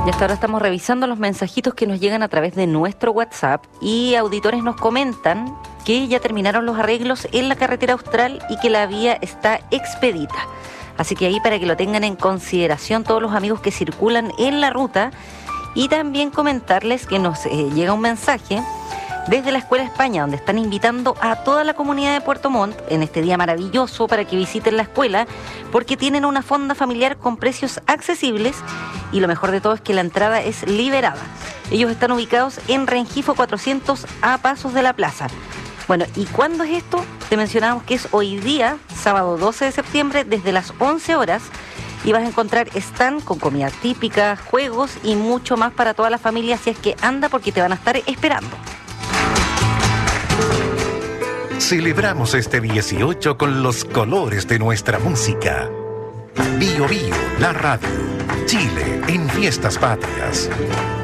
Y hasta ahora estamos revisando los mensajitos que nos llegan a través de nuestro WhatsApp y auditores nos comentan que ya terminaron los arreglos en la carretera austral y que la vía está expedita. Así que ahí para que lo tengan en consideración todos los amigos que circulan en la ruta, y también comentarles que nos llega un mensaje desde la Escuela España, donde están invitando a toda la comunidad de Puerto Montt en este día maravilloso para que visiten la escuela, porque tienen una fonda familiar con precios accesibles y lo mejor de todo es que la entrada es liberada. Ellos están ubicados en Rengifo 400 a pasos de la plaza. Bueno, ¿y cuándo es esto? Te mencionamos que es hoy día, sábado 12 de septiembre, desde las 11 horas, y vas a encontrar stand con comida típica, juegos y mucho más para toda la familia, así es que anda porque te van a estar esperando. Celebramos este 18 con los colores de nuestra música. Bio Bio, la radio. Chile en Fiestas Patrias.